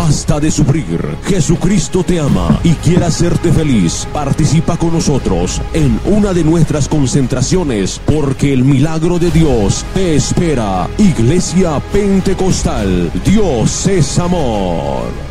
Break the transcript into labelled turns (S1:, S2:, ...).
S1: Basta de sufrir. Jesucristo te ama y quiere hacerte feliz. Participa con nosotros en una de nuestras concentraciones, porque el milagro de Dios te espera. Iglesia Pentecostal, Dios es amor.